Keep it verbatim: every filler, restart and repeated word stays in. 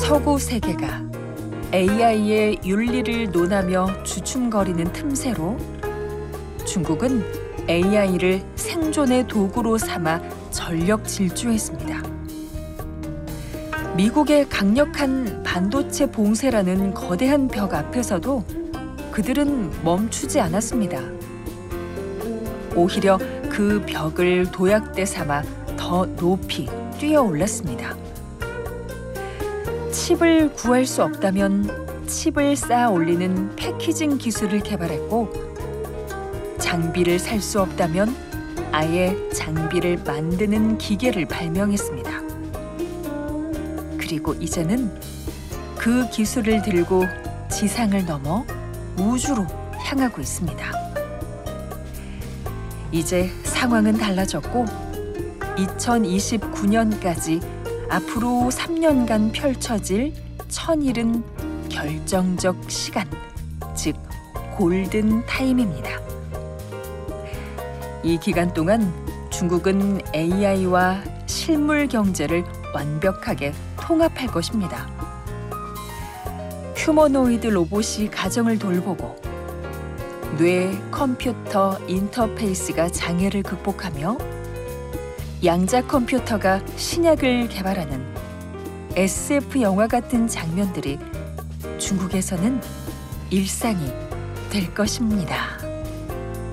서구 세계가 에이아이의 윤리를 논하며 주춤거리는 틈새로 중국은 에이아이를 생존의 도구로 삼아 전력 질주했습니다. 미국의 강력한 반도체 봉쇄라는 거대한 벽 앞에서도 그들은 멈추지 않았습니다. 오히려 그 벽을 도약대 삼아 더 높이 뛰어올랐습니다. 칩을 구할 수 없다면 칩을 쌓아 올리는 패키징 기술을 개발했고, 장비를 살 수 없다면 아예 장비를 만드는 기계를 발명했습니다. 그리고 이제는 그 기술을 들고 지상을 넘어 우주로 향하고 있습니다. 이제 상황은 달라졌고 이천이십구 년까지 앞으로 삼 년간 펼쳐질 천일은 결정적 시간, 즉 골든 타임입니다. 이 기간 동안 중국은 에이아이와 실물 경제를 완벽하게 통합할 것입니다. 휴머노이드 로봇이 가정을 돌보고 뇌 컴퓨터 인터페이스가 장애를 극복하며 양자 컴퓨터가 신약을 개발하는 에스에프 영화 같은 장면들이 중국에서는 일상이 될 것입니다.